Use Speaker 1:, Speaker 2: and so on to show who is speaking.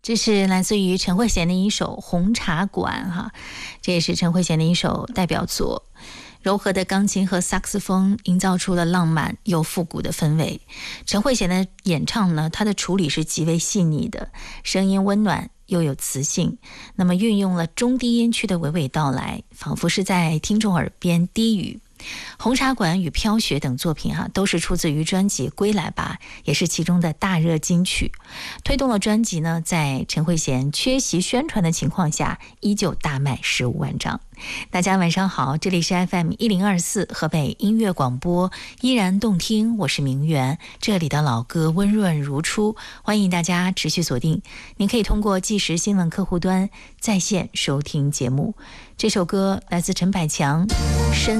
Speaker 1: 这是来自于陈慧娴的一首《红茶馆》哈，这也是陈慧娴的一首代表作。柔和的钢琴和萨克斯风营造出了浪漫又复古的氛围。陈慧娴的演唱呢，她的处理是极为细腻的，声音温暖又有磁性，那么运用了中低音区的娓娓道来，仿佛是在听众耳边低语。红茶馆与飘雪等作品都是出自于专辑《归来吧》，也是其中的大热金曲，推动了专辑呢在陈慧娴缺席宣传的情况下依旧大卖15万张。大家晚上好，这里是 FM1024 河北音乐广播，依然动听，我是明媛，这里的老歌温润如初，欢迎大家持续锁定。您可以通过即时新闻客户端在线收听节目。这首歌来自陈百强，深